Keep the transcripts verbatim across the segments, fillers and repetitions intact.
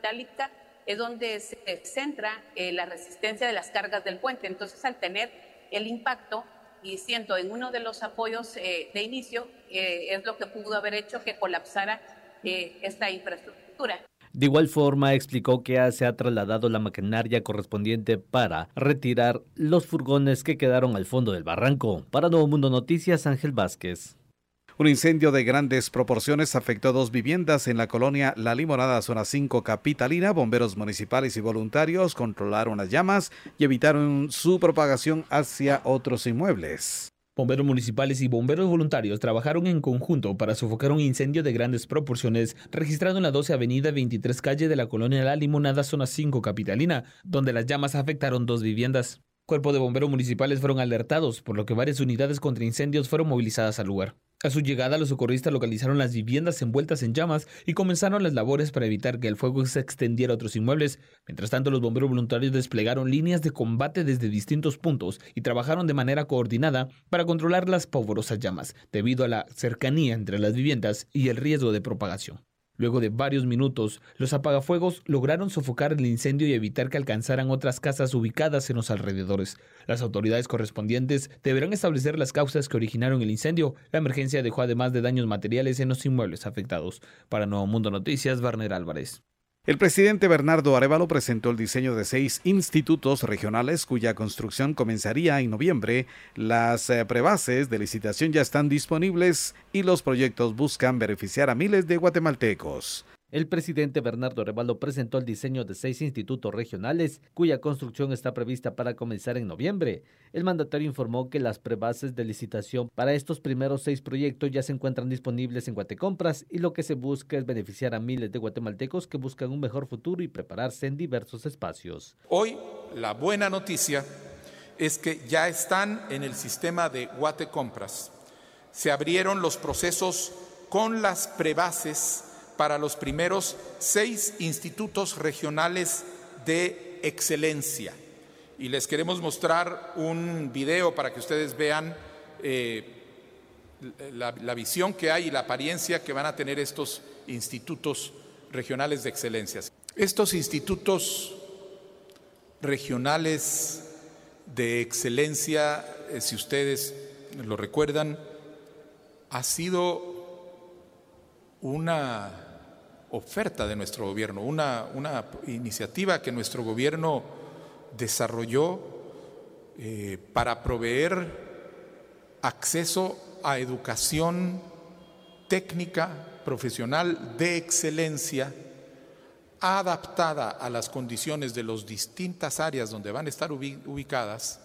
metálica es donde se centra eh, la resistencia de las cargas del puente. Entonces, al tener el impacto y siendo en uno de los apoyos eh, de inicio, eh, es lo que pudo haber hecho que colapsara eh, esta infraestructura. De igual forma, explicó que se ha trasladado la maquinaria correspondiente para retirar los furgones que quedaron al fondo del barranco. Para Nuevo Mundo Noticias, Ángel Vázquez. Un incendio de grandes proporciones afectó dos viviendas en la colonia La Limonada, zona cinco capitalina. Bomberos municipales y voluntarios controlaron las llamas y evitaron su propagación hacia otros inmuebles. Bomberos municipales y bomberos voluntarios trabajaron en conjunto para sofocar un incendio de grandes proporciones registrado en la doce avenida veintitrés calle de la colonia La Limonada, zona cinco capitalina, donde las llamas afectaron dos viviendas. Cuerpo de bomberos municipales fueron alertados, por lo que varias unidades contra incendios fueron movilizadas al lugar. A su llegada, los socorristas localizaron las viviendas envueltas en llamas y comenzaron las labores para evitar que el fuego se extendiera a otros inmuebles. Mientras tanto, los bomberos voluntarios desplegaron líneas de combate desde distintos puntos y trabajaron de manera coordinada para controlar las pavorosas llamas, debido a la cercanía entre las viviendas y el riesgo de propagación. Luego de varios minutos, los apagafuegos lograron sofocar el incendio y evitar que alcanzaran otras casas ubicadas en los alrededores. Las autoridades correspondientes deberán establecer las causas que originaron el incendio. La emergencia dejó además de daños materiales en los inmuebles afectados. Para Nuevo Mundo Noticias, Warner Álvarez. El presidente Bernardo Arévalo presentó el diseño de seis institutos regionales cuya construcción comenzaría en noviembre. Las eh, prebases de licitación ya están disponibles y los proyectos buscan beneficiar a miles de guatemaltecos. El presidente Bernardo Arévalo presentó el diseño de seis institutos regionales, cuya construcción está prevista para comenzar en noviembre. El mandatario informó que las prebases de licitación para estos primeros seis proyectos ya se encuentran disponibles en Guatecompras y lo que se busca es beneficiar a miles de guatemaltecos que buscan un mejor futuro y prepararse en diversos espacios. Hoy, la buena noticia es que ya están en el sistema de Guatecompras. Se abrieron los procesos con las prebases para los primeros seis institutos regionales de excelencia. Y les queremos mostrar un video para que ustedes vean eh, la, la visión que hay y la apariencia que van a tener estos institutos regionales de excelencia. Estos institutos regionales de excelencia, eh, si ustedes lo recuerdan, ha sido una oferta de nuestro gobierno, una, una iniciativa que nuestro gobierno desarrolló eh, para proveer acceso a educación técnica, profesional de excelencia, adaptada a las condiciones de las distintas áreas donde van a estar ubicadas,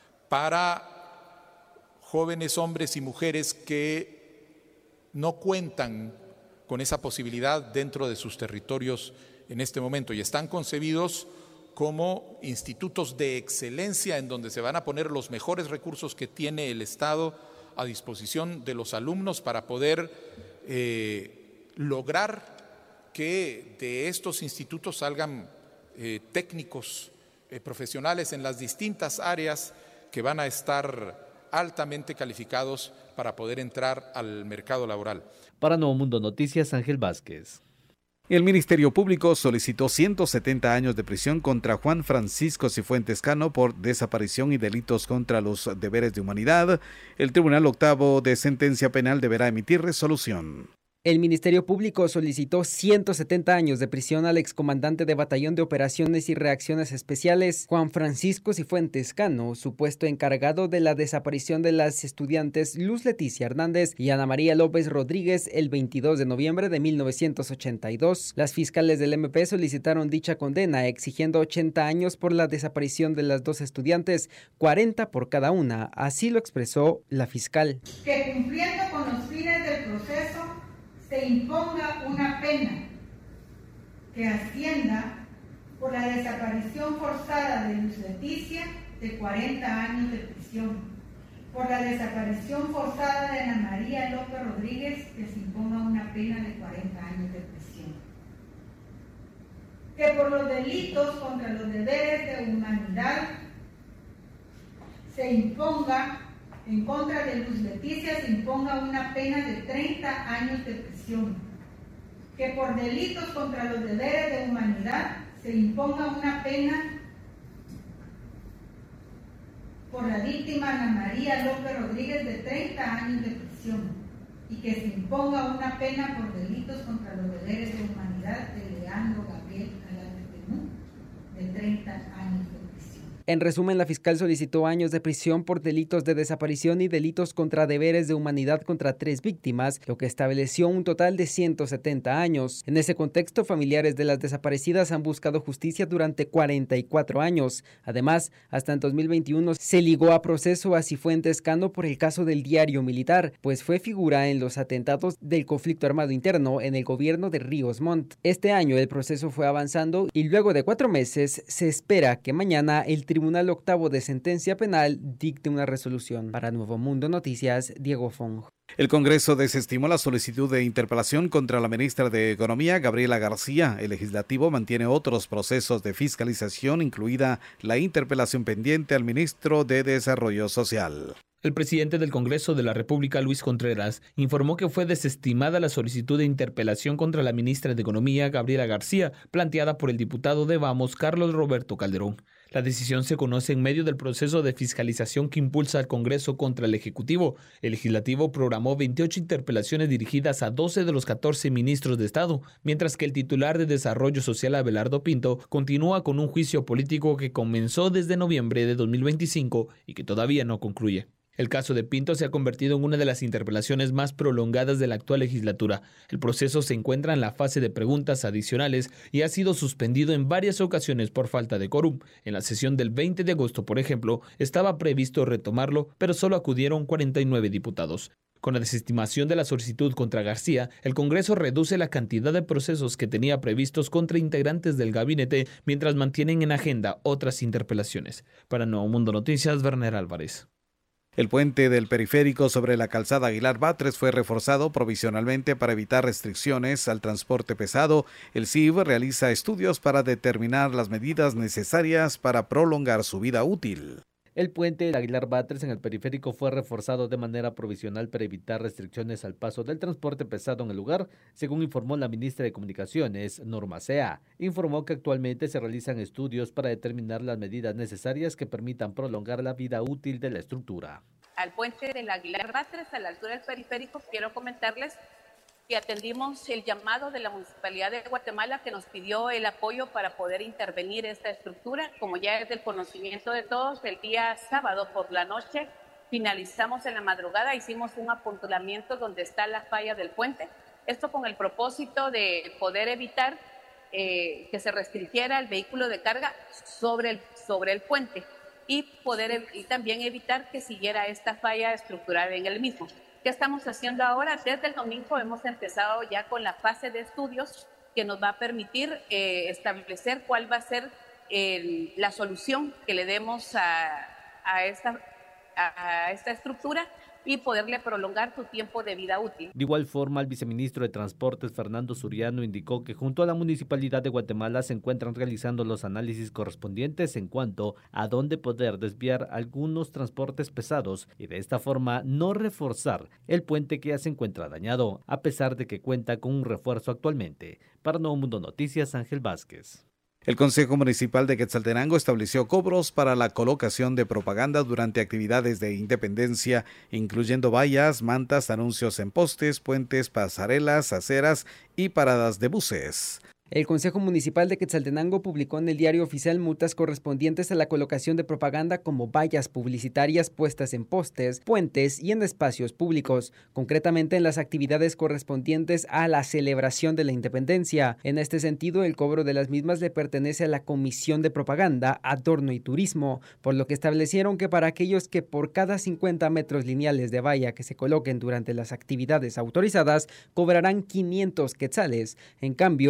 para jóvenes hombres y mujeres que no cuentan con esa posibilidad dentro de sus territorios en este momento y están concebidos como institutos de excelencia en donde se van a poner los mejores recursos que tiene el Estado a disposición de los alumnos para poder eh, lograr que de estos institutos salgan eh, técnicos eh, profesionales en las distintas áreas que van a estar altamente calificados para poder entrar al mercado laboral. Para Nuevo Mundo Noticias, Ángel Vázquez. El Ministerio Público solicitó ciento setenta años de prisión contra Juan Francisco Cifuentes Cano por desaparición y delitos contra los deberes de humanidad. El Tribunal Octavo de Sentencia Penal deberá emitir resolución. El Ministerio Público solicitó ciento setenta años de prisión al excomandante de Batallón de Operaciones y Reacciones Especiales, Juan Francisco Cifuentes Cano, supuesto encargado de la desaparición de las estudiantes Luz Leticia Hernández y Ana María López Rodríguez el veintidós de noviembre de mil novecientos ochenta y dos. Las fiscales del M P solicitaron dicha condena, exigiendo ochenta años por la desaparición de las dos estudiantes, cuarenta por cada una. Así lo expresó la fiscal. Que cumpliendo con los fines del proceso, se imponga una pena que ascienda por la desaparición forzada de Luz Leticia de cuarenta años de prisión, por la desaparición forzada de Ana María López Rodríguez, que se imponga una pena de cuarenta años de prisión, que por los delitos contra los deberes de humanidad se imponga en contra de Luz Leticia se imponga una pena de treinta años de prisión, que por delitos contra los deberes de humanidad se imponga una pena por la víctima Ana María López Rodríguez de treinta años de prisión y que se imponga una pena por delitos contra los deberes de humanidad de Leandro Gabriel Galán Penú de treinta años de prisión. En resumen, la fiscal solicitó años de prisión por delitos de desaparición y delitos contra deberes de humanidad contra tres víctimas, lo que estableció un total de ciento setenta años. En ese contexto, familiares de las desaparecidas han buscado justicia durante cuarenta y cuatro años. Además, hasta en dos mil veintiuno se ligó a proceso a Cifuentes Cano por el caso del diario militar, pues fue figura en los atentados del conflicto armado interno en el gobierno de Ríos Montt. Este año el proceso fue avanzando y luego de cuatro meses se espera que mañana el Tribunal Octavo de Sentencia Penal dicte una resolución. Para Nuevo Mundo Noticias, Diego Fong. El Congreso desestimó la solicitud de interpelación contra la ministra de Economía, Gabriela García. El Legislativo mantiene otros procesos de fiscalización, incluida la interpelación pendiente al ministro de Desarrollo Social. El presidente del Congreso de la República, Luis Contreras, informó que fue desestimada la solicitud de interpelación contra la ministra de Economía, Gabriela García, planteada por el diputado de Vamos, Carlos Roberto Calderón. La decisión se conoce en medio del proceso de fiscalización que impulsa el Congreso contra el Ejecutivo. El Legislativo programó veintiocho interpelaciones dirigidas a doce de los catorce ministros de Estado, mientras que el titular de Desarrollo Social, Abelardo Pinto, continúa con un juicio político que comenzó desde noviembre de dos mil veinticinco y que todavía no concluye. El caso de Pinto se ha convertido en una de las interpelaciones más prolongadas de la actual legislatura. El proceso se encuentra en la fase de preguntas adicionales y ha sido suspendido en varias ocasiones por falta de quórum. En la sesión del veinte de agosto, por ejemplo, estaba previsto retomarlo, pero solo acudieron cuarenta y nueve diputados. Con la desestimación de la solicitud contra García, el Congreso reduce la cantidad de procesos que tenía previstos contra integrantes del gabinete, mientras mantienen en agenda otras interpelaciones. Para Nuevo Mundo Noticias, Werner Álvarez. El puente del periférico sobre la calzada Aguilar Batres fue reforzado provisionalmente para evitar restricciones al transporte pesado. El C I V realiza estudios para determinar las medidas necesarias para prolongar su vida útil. El puente del Aguilar Batres en el periférico fue reforzado de manera provisional para evitar restricciones al paso del transporte pesado en el lugar, según informó la ministra de Comunicaciones, Norma Sea. Informó que actualmente se realizan estudios para determinar las medidas necesarias que permitan prolongar la vida útil de la estructura. Al puente del Aguilar Batres, a la altura del periférico, quiero comentarles que atendimos el llamado de la Municipalidad de Guatemala que nos pidió el apoyo para poder intervenir esta estructura. Como ya es del conocimiento de todos, el día sábado por la noche finalizamos en la madrugada, hicimos un apuntamiento donde está la falla del puente. Esto con el propósito de poder evitar eh, que se restringiera el vehículo de carga sobre el, sobre el puente y, poder, y también evitar que siguiera esta falla estructural en el mismo. ¿Qué estamos haciendo ahora? Desde el domingo hemos empezado ya con la fase de estudios que nos va a permitir eh, establecer cuál va a ser eh, la solución que le demos a, a, esta, a, a esta estructura y poderle prolongar su tiempo de vida útil. De igual forma, el viceministro de Transportes, Fernando Suriano, indicó que junto a la Municipalidad de Guatemala se encuentran realizando los análisis correspondientes en cuanto a dónde poder desviar algunos transportes pesados y de esta forma no reforzar el puente que ya se encuentra dañado, a pesar de que cuenta con un refuerzo actualmente. Para Nuevo Mundo Noticias, Ángel Vázquez. El Consejo Municipal de Quetzaltenango estableció cobros para la colocación de propaganda durante actividades de independencia, incluyendo vallas, mantas, anuncios en postes, puentes, pasarelas, aceras y paradas de buses. El Consejo Municipal de Quetzaltenango publicó en el Diario Oficial multas correspondientes a la colocación de propaganda como vallas publicitarias puestas en postes, puentes y en espacios públicos, concretamente en las actividades correspondientes a la celebración de la independencia. En este sentido, el cobro de las mismas le pertenece a la Comisión de Propaganda, Adorno y Turismo, por lo que establecieron que para aquellos que por cada cincuenta metros lineales de valla que se coloquen durante las actividades autorizadas, cobrarán quinientos quetzales. En cambio, los montos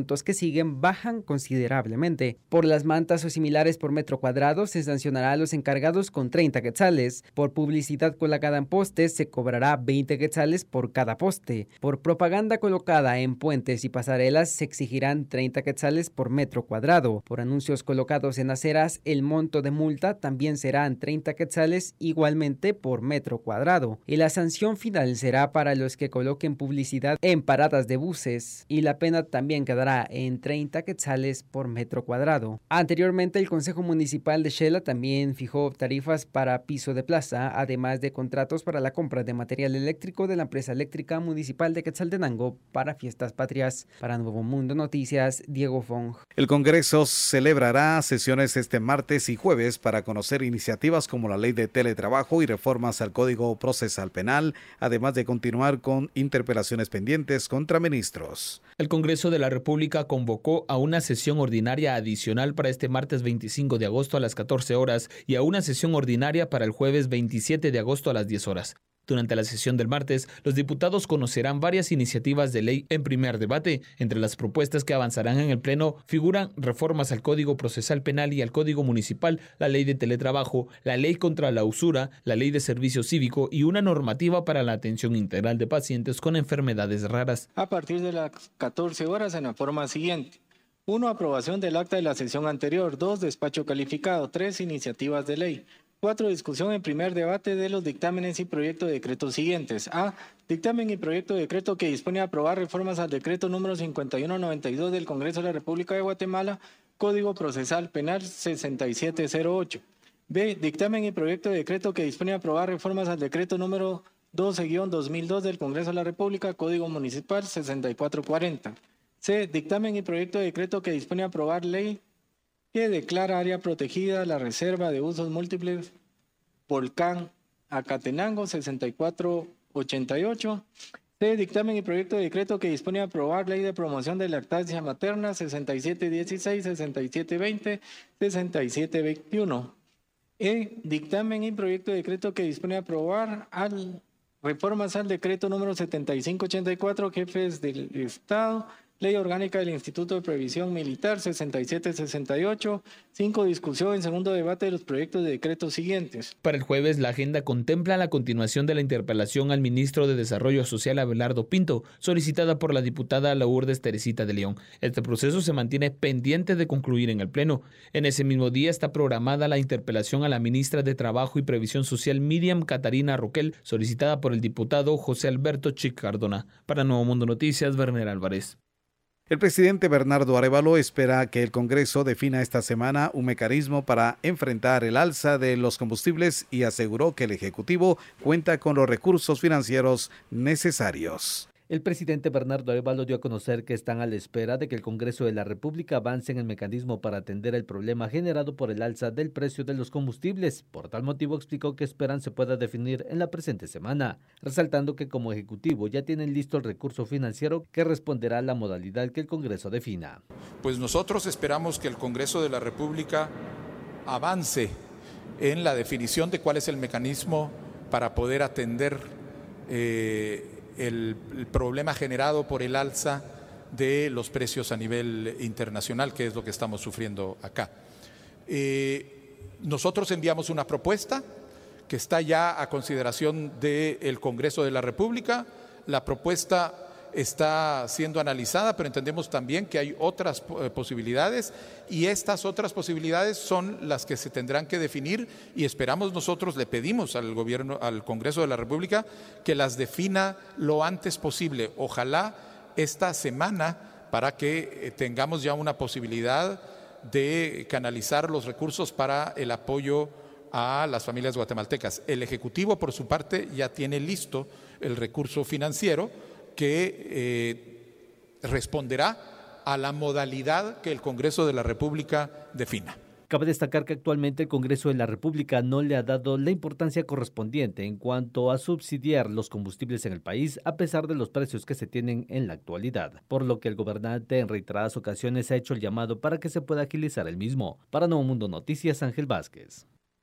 montos que siguen bajan considerablemente. Por las mantas o similares por metro cuadrado se sancionará a los encargados con treinta quetzales. Por publicidad colocada en postes se cobrará veinte quetzales por cada poste. Por propaganda colocada en puentes y pasarelas se exigirán treinta quetzales por metro cuadrado. Por anuncios colocados en aceras, el monto de multa también serán treinta quetzales igualmente por metro cuadrado. Y la sanción final será para los que coloquen publicidad en paradas de buses y la pena también quedará en treinta quetzales por metro cuadrado. Anteriormente, el Consejo Municipal de Xela también fijó tarifas para piso de plaza, además de contratos para la compra de material eléctrico de la empresa eléctrica municipal de Quetzaltenango para fiestas patrias. Para Nuevo Mundo Noticias, Diego Fong. El Congreso celebrará sesiones este martes y jueves para conocer iniciativas como la ley de teletrabajo y reformas al Código Procesal Penal, además de continuar con interpelaciones pendientes contra ministros. El Congreso de la República convocó a una sesión ordinaria adicional para este martes veinticinco de agosto a las catorce horas y a una sesión ordinaria para el jueves veintisiete de agosto a las diez horas. Durante la sesión del martes, los diputados conocerán varias iniciativas de ley en primer debate. Entre las propuestas que avanzarán en el Pleno figuran reformas al Código Procesal Penal y al Código Municipal, la ley de teletrabajo, la ley contra la usura, la ley de servicio cívico y una normativa para la atención integral de pacientes con enfermedades raras. A partir de las catorce horas en la forma siguiente. uno. Aprobación del acta de la sesión anterior. dos. Despacho calificado. tres. Iniciativas de ley. cuatro. Discusión en primer debate de los dictámenes y proyectos de decreto siguientes. A. Dictamen y proyecto de decreto que dispone a aprobar reformas al decreto número cincuenta y uno noventa y dos del Congreso de la República de Guatemala, Código Procesal Penal sesenta y siete cero ocho. B. Dictamen y proyecto de decreto que dispone a aprobar reformas al decreto número doce guión dos mil dos del Congreso de la República, Código Municipal sesenta y cuatro cuarenta. C. Dictamen y proyecto de decreto que dispone a aprobar ley que declara área protegida la reserva de usos múltiples Volcán Acatenango sesenta y cuatro ochenta y ocho. C. Dictamen y proyecto de decreto que dispone a aprobar ley de promoción de lactancia materna sesenta y siete dieciséis, sesenta y siete veinte, sesenta y siete veintiuno. E. Dictamen y proyecto de decreto que dispone a aprobar al, reformas al decreto número setenta y cinco ochenta y cuatro, jefes del Estado, Ley Orgánica del Instituto de Previsión Militar sesenta y siete sesenta y ocho. cinco. Discusión en segundo debate de los proyectos de decretos siguientes. Para el jueves, la agenda contempla la continuación de la interpelación al ministro de Desarrollo Social Abelardo Pinto, solicitada por la diputada Lourdes Teresita de León. Este proceso se mantiene pendiente de concluir en el Pleno. En ese mismo día está programada la interpelación a la ministra de Trabajo y Previsión Social Miriam Catarina Roquel, solicitada por el diputado José Alberto Chic Cardona. Para Nuevo Mundo Noticias, Werner Álvarez. El presidente Bernardo Arévalo espera que el Congreso defina esta semana un mecanismo para enfrentar el alza de los combustibles y aseguró que el Ejecutivo cuenta con los recursos financieros necesarios. El presidente Bernardo Arévalo dio a conocer que están a la espera de que el Congreso de la República avance en el mecanismo para atender el problema generado por el alza del precio de los combustibles. Por tal motivo explicó que esperan se pueda definir en la presente semana, resaltando que como Ejecutivo ya tienen listo el recurso financiero que responderá a la modalidad que el Congreso defina. Pues nosotros esperamos que el Congreso de la República avance en la definición de cuál es el mecanismo para poder atender eh, El, el problema generado por el alza de los precios a nivel internacional, que es lo que estamos sufriendo acá. Eh, nosotros enviamos una propuesta que está ya a consideración del Congreso de la República. La propuesta está siendo analizada, pero entendemos también que hay otras eh, posibilidades y estas otras posibilidades son las que se tendrán que definir y esperamos nosotros, le pedimos al gobierno, al Congreso de la República que las defina lo antes posible. Ojalá esta semana para que eh, tengamos ya una posibilidad de canalizar los recursos para el apoyo a las familias guatemaltecas. El Ejecutivo, por su parte, ya tiene listo el recurso financiero que eh, responderá a la modalidad que el Congreso de la República defina. Cabe destacar que actualmente el Congreso de la República no le ha dado la importancia correspondiente en cuanto a subsidiar los combustibles en el país, a pesar de los precios que se tienen en la actualidad, por lo que el gobernante en reiteradas ocasiones ha hecho el llamado para que se pueda agilizar el mismo. Para Nuevo Mundo Noticias, Ángel Vázquez.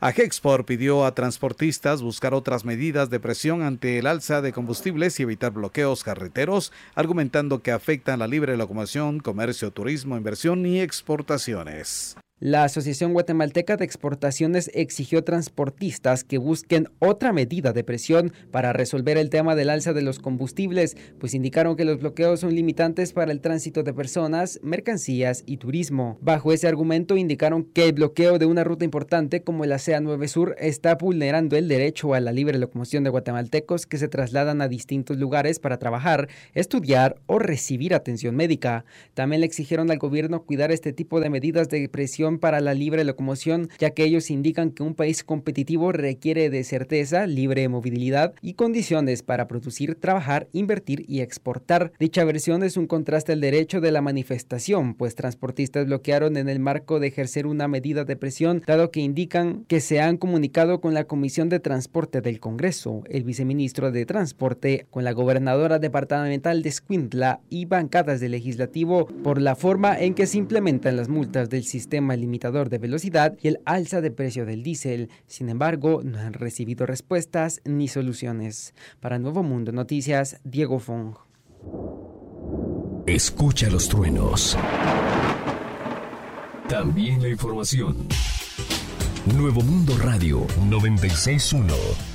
Agexpor pidió a transportistas buscar otras medidas de presión ante el alza de combustibles y evitar bloqueos carreteros, argumentando que afectan la libre locomoción, comercio, turismo, inversión y exportaciones. La Asociación Guatemalteca de Exportaciones exigió a transportistas que busquen otra medida de presión para resolver el tema del alza de los combustibles, pues indicaron que los bloqueos son limitantes para el tránsito de personas, mercancías y turismo. Bajo ese argumento indicaron que el bloqueo de una ruta importante como la C A nueve Sur está vulnerando el derecho a la libre locomoción de guatemaltecos que se trasladan a distintos lugares para trabajar, estudiar o recibir atención médica. También le exigieron al gobierno cuidar este tipo de medidas de presión para la libre locomoción, ya que ellos indican que un país competitivo requiere de certeza, libre movilidad y condiciones para producir, trabajar, invertir y exportar. Dicha versión es un contraste al derecho de la manifestación, pues transportistas bloquearon en el marco de ejercer una medida de presión, dado que indican que se han comunicado con la Comisión de Transporte del Congreso, el viceministro de Transporte, con la gobernadora departamental de Escuintla y bancadas del legislativo por la forma en que se implementan las multas del sistema limitador de velocidad y el alza de precio del diésel. Sin embargo, no han recibido respuestas ni soluciones. Para Nuevo Mundo Noticias, Diego Fong. Escucha los truenos. También la información. Nuevo Mundo Radio noventa y seis punto uno.